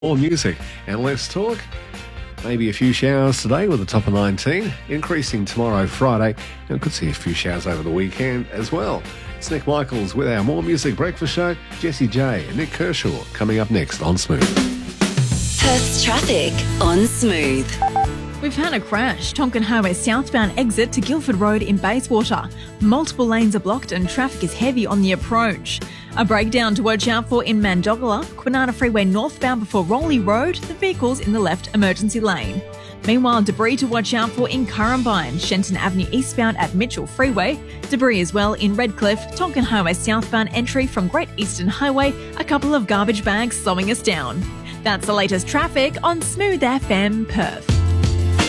More music and less talk. Maybe a few showers today with a top of 19, increasing tomorrow, Friday. And could see a few showers over the weekend as well. It's Nick Michaels with our More Music Breakfast Show. Jessie J and Nick Kershaw coming up next on Smooth. Perth's traffic on Smooth. We've had a crash. Tonkin Highway southbound exit to Guildford Road in Bayswater. Multiple lanes are blocked and traffic is heavy on the approach. A breakdown to watch out for in Mandogala, Kwinana Freeway northbound before Rowley Road, the vehicle's in the left emergency lane. Meanwhile, debris to watch out for in Currumbine, Shenton Avenue eastbound at Mitchell Freeway. Debris as well in Redcliffe, Tonkin Highway southbound entry from Great Eastern Highway, a couple of garbage bags slowing us down. That's the latest traffic on Smooth FM Perth.